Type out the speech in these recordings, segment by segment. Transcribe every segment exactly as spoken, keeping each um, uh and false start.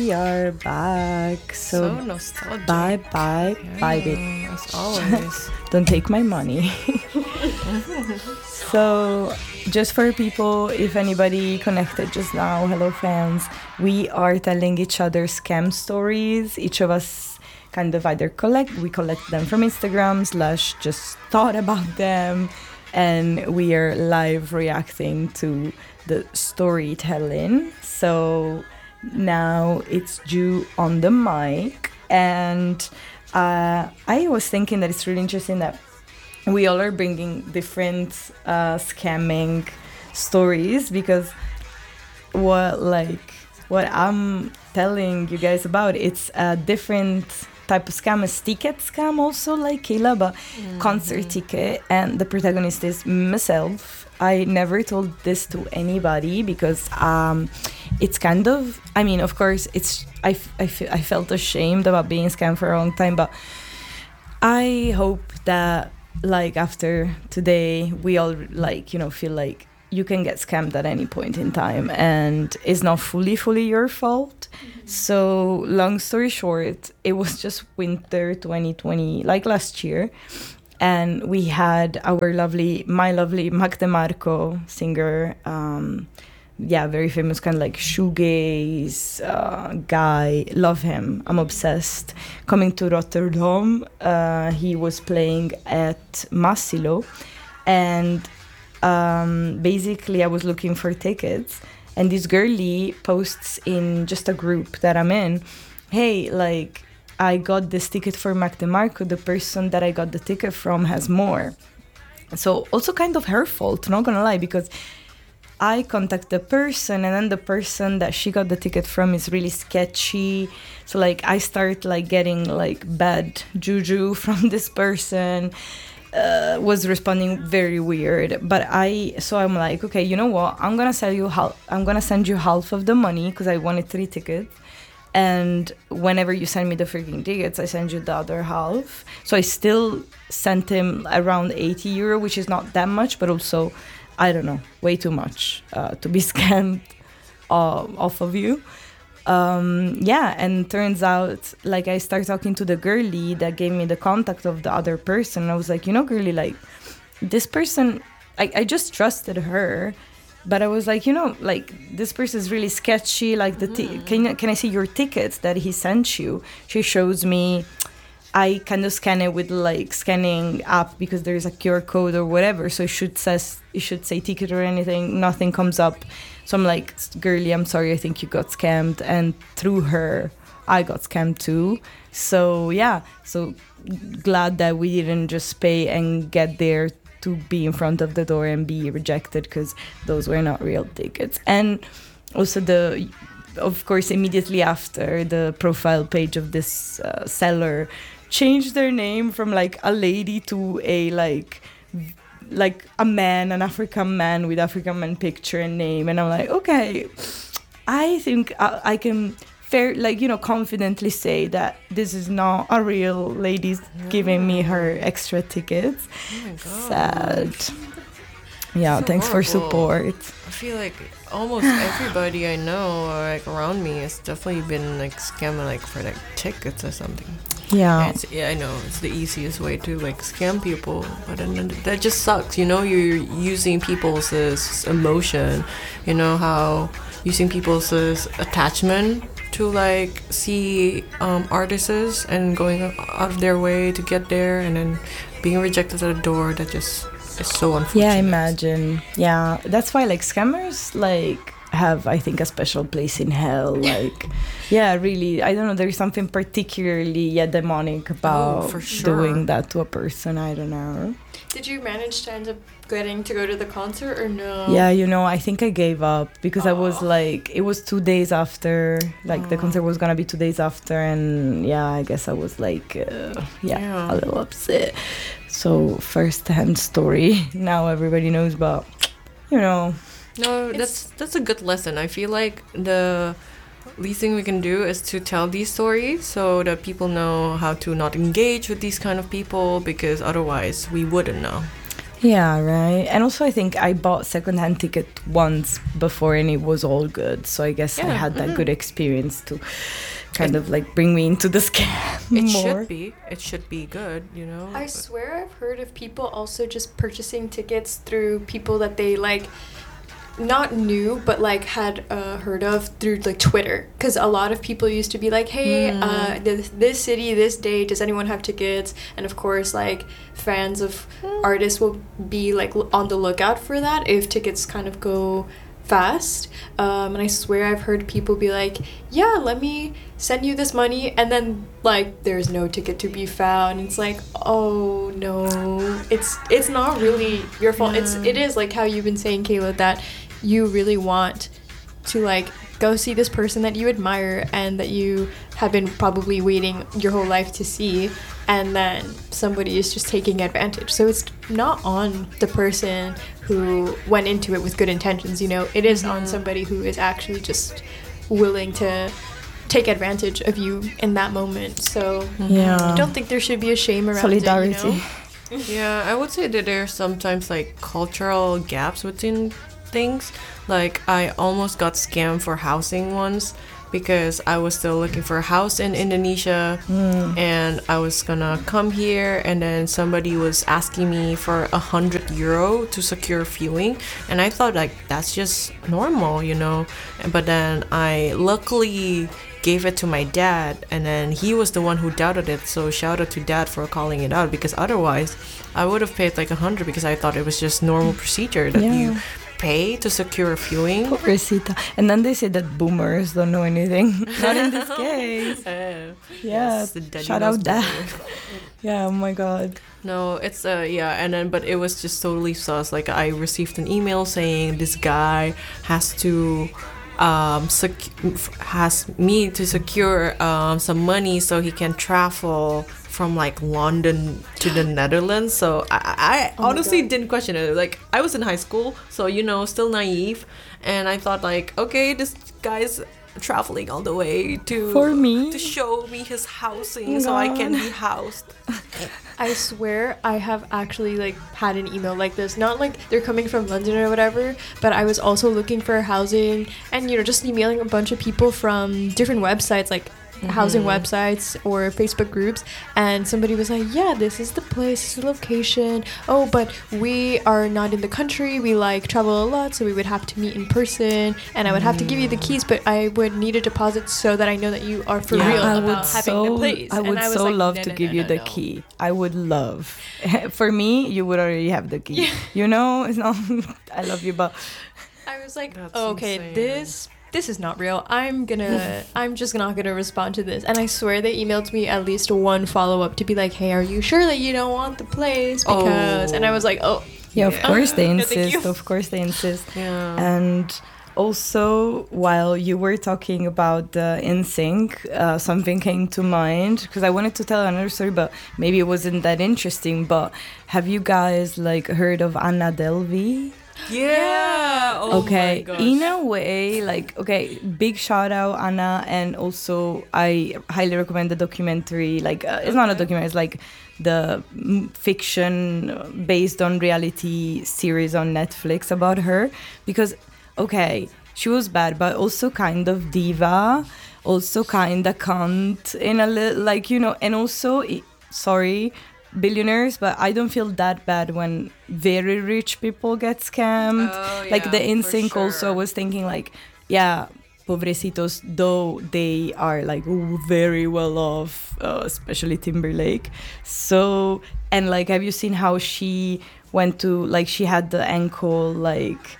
We are back. So, So nostalgic. bye bye. Yeah, Bye, babe. as always. Don't take my money. So, just for people, if anybody connected just now, hello fans, we are telling each other scam stories. Each of us kind of either collect, we collect them from Instagram, slash just thought about them, and we are live reacting to the storytelling. So now it's due on the mic, and uh, I was thinking that it's really interesting that we all are bringing different uh, scamming stories, because what like what I'm telling you guys about, it's a different type of scam, a ticket scam also, like Kayla, but mm-hmm. concert ticket, and the protagonist is myself. I never told this to anybody because um, it's kind of, I mean, of course, it's I, I, I felt ashamed about being scammed for a long time, but I hope that like after today we all like, you know, feel like you can get scammed at any point in time and it's not fully fully your fault. Mm-hmm. So long story short, it was just winter twenty twenty, like last year, and we had our lovely my lovely Mac DeMarco, singer, um yeah, very famous, kind of like shoegaze uh, guy. Love him. I'm obsessed. Coming to Rotterdam, uh, he was playing at Massilo, and um, basically I was looking for tickets, and this girlie posts in just a group that I'm in, hey, like, I got this ticket for Mac DeMarco. The person that I got the ticket from has more. So also kind of her fault, not gonna lie, because I contact the person, and then the person that she got the ticket from is really sketchy. So like I start like getting like bad juju from this person. Uh, was responding very weird, but I so I'm like, okay, you know what? I'm gonna sell you half. I'm gonna send you half of the money because I wanted three tickets, and whenever you send me the freaking tickets, I send you the other half. So I still sent him around eighty euro, which is not that much, but also, I don't know, way too much uh, to be scammed uh, off of you. Um, yeah, and turns out, like, I started talking to the girlie that gave me the contact of the other person. And I was like, you know, girlie, like, this person, I, I just trusted her. But I was like, you know, like, this person is really sketchy. Like, the t- mm. can, can I see your tickets that he sent you? She shows me. I kind of scan it with like scanning app because there is a Q R code or whatever. So it should says it should say ticket or anything. Nothing comes up. So I'm like, girlie, I'm sorry. I think you got scammed. And through her, I got scammed too. So yeah. So glad that we didn't just pay and get there to be in front of the door and be rejected, because those were not real tickets. And also the. Of course, immediately after, the profile page of this uh, seller changed their name from like a lady to a like like a man, an African man with African man picture and name. And I'm like, okay, I think I, I can fair like, you know, confidently say that this is not a real lady giving me her extra tickets. Oh my God. Sad. Yeah, So thanks horrible. for support. I feel like almost everybody I know or like around me has definitely been like scamming like for like tickets or something. Yeah. It's, yeah, I know it's the easiest way to like scam people, but then that just sucks. You know, you're using people's uh, emotion. You know how using people's uh, attachment to like see um, artists and going out of their way to get there, and then being rejected at the door. That just is so unfortunate. Yeah, imagine. Yeah, that's why like scammers like have, I think, a special place in hell. Like, yeah, really, I don't know, there's something particularly yeah demonic about Oh, for sure. doing that to a person. I don't know. Did you manage to end up getting to go to the concert or no? Yeah, you know, I think I gave up because I was Aw. like, it was two days after, like the Aw. concert was gonna be two days after, and yeah, I guess I was like, uh, yeah, Yeah. a little upset. So first-hand story. Now everybody knows, but you know. No, It's- that's that's a good lesson. I feel like the least thing we can do is to tell these stories so that people know how to not engage with these kind of people, because otherwise we wouldn't know. Yeah, right. And also, I think I bought secondhand ticket once before, and it was all good. So I guess I Yeah, had that mhm. good experience to kind of like bring me into the scam It more. should be. It should be good, you know. I swear I've heard of people also just purchasing tickets through people that they like not knew but like had uh, heard of through like Twitter, because a lot of people used to be like, hey, Mm. uh, this, this city, this day, does anyone have tickets? And of course, like fans of artists will be like l- on the lookout for that if tickets kind of go fast. Um, and I swear I've heard people be like, yeah, let me send you this money, and then like there's no ticket to be found. It's like, oh no, it's it's not really your fault. It's it is like how you've been saying, Kayla, that you really want to like go see this person that you admire and that you have been probably waiting your whole life to see, and then somebody is just taking advantage. So it's not on the person who went into it with good intentions, you know. It is on somebody who is actually just willing to take advantage of you in that moment. So Yeah. I don't think there should be a shame around Solidarity. it, you know? Yeah, I would say that there's sometimes like cultural gaps within things. Like I almost got scammed for housing once because I was still looking for a house in Indonesia and I was gonna come here, and then somebody was asking me for a hundred euro to secure viewing, and I thought like that's just normal, you know. But then I luckily gave it to my dad, and then he was the one who doubted it, so shout out to dad for calling it out, because otherwise I would have paid like a hundred because I thought it was just normal procedure that Yeah. you pay to secure a viewing. Pobrecita. And then they say that boomers don't know anything. Not in this case. Uh, Yeah. yes, the daddy Shout knows out dad. better. Yeah, oh my god. No, it's uh yeah, and then but it was just totally sus. Like I received an email saying this guy has to um sec- f- has me to secure um some money so he can travel from like London to the Netherlands. So I, I Oh my honestly God. didn't question it. Like I was in high school, so you know, still naive, and I thought like, okay, this guy's traveling all the way to For me? to show me his housing Oh so I can God. be housed. I swear I have actually like had an email like this. Not like they're coming from London or whatever, but I was also looking for housing and, you know, just emailing a bunch of people from different websites, like housing websites or Facebook groups, and somebody was like, yeah, this is the place, this is the location. Oh, but we are not in the country, we like travel a lot, so we would have to meet in person, and I would have to give you the keys, but I would need a deposit so that I know that you are for Yeah. real I about would having so, the place. I And would was so like, love no, to no, give no, you no, the no. key. I would love. For me, you would already have the key. You know, it's not. I love you, but I was like, That's oh, okay, insane. this this is not real. I'm gonna I'm just not gonna respond to this. And I swear they emailed me at least one follow up to be like, hey, are you sure that you don't want the place? Because Oh. and I was like, oh, yeah, of Yeah. course they No, thank insist. you. Of course they insist. Yeah. And also, while you were talking about the N Sync, uh, something came to mind because I wanted to tell another story, but maybe it wasn't that interesting. But have you guys like heard of Anna Delvey? Yeah. Oh okay, my gosh. in a way, like, okay, big shout out Anna, and also I highly recommend the documentary. Like, uh, it's not a Okay. documentary; it's like the mm, fiction uh, based on reality series on Netflix about her. Because, okay, she was bad, but also kind of diva, also kind of cunt in a little, like, you know, and also, i- sorry, billionaires, but I don't feel that bad when very rich people get scammed. Oh, Like yeah, the for insync also sure. was thinking like, yeah, pobrecitos, though they are like very well off, uh, especially Timberlake. So, and like, have you seen how she went to, like, she had the ankle like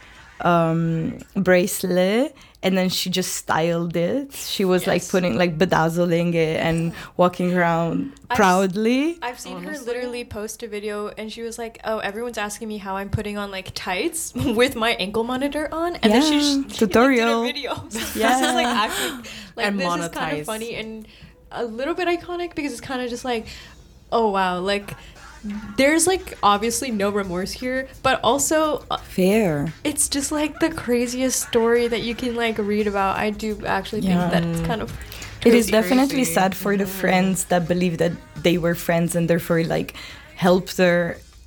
um bracelet, and then she just styled it. She was like Yes. putting like bedazzling it and walking around I've s- proudly. I've seen her Honestly? literally post a video and she was like, oh, everyone's asking me how I'm putting on like tights with my ankle monitor on, and then she Yeah, just tutorial. did a video. So this is Yeah. like actually like And this is kind monetized. of funny and a little bit iconic because it's kind of just like, oh wow, like there's like obviously no remorse here, but also uh, Fair. it's just like the craziest story that you can like read about. I do actually Yeah. think that it's kind of It is Crazy. definitely Crazy. sad for the Mhm. friends that believe that they were friends and therefore like helped her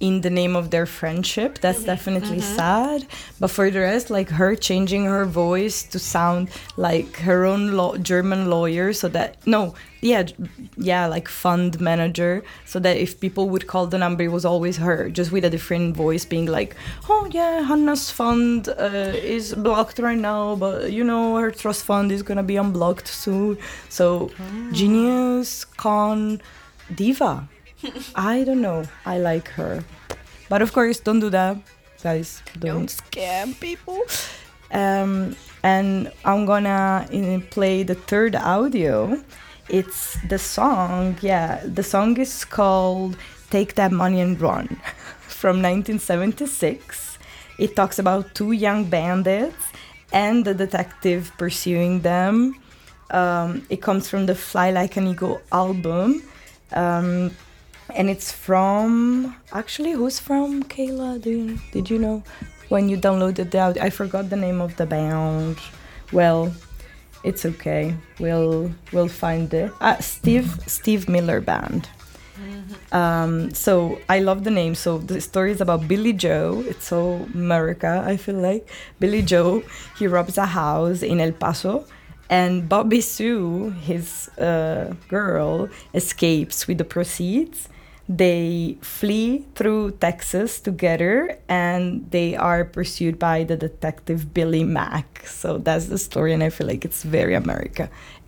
in the name of their friendship. That's definitely sad. But for the rest, like her changing her voice to sound like her own law- German lawyer, so that no, yeah, j- yeah, like fund manager, so that if people would call the number, it was always her, just with a different voice, being like, "Oh yeah, Hannah's fund uh, is blocked right now, but you know her trust fund is gonna be unblocked soon." So genius, con, diva. I don't know. I like her. But of course, don't do that. Guys, don't scam people. Um, and I'm gonna uh, play the third audio. It's the song, yeah. The song is called Take That Money and Run from nineteen seventy-six. It talks about two young bandits and the detective pursuing them. Um, it comes from the Fly Like an Eagle album. Um, and it's from, actually, who's from, Kayla? Do you, did you know when you downloaded the audio? I forgot the name of the band. Well, it's okay. We'll we'll find it. Ah, Steve Steve Miller Band. Um, so I love the name. So the story is about Billy Joe. It's so America, I feel like. Billy Joe, he robs a house in El Paso. And Bobby Sue, his uh, girl, escapes with the proceeds. They flee through Texas together, and they are pursued by the detective Billy Mack. So that's the story, and I feel like it's very America.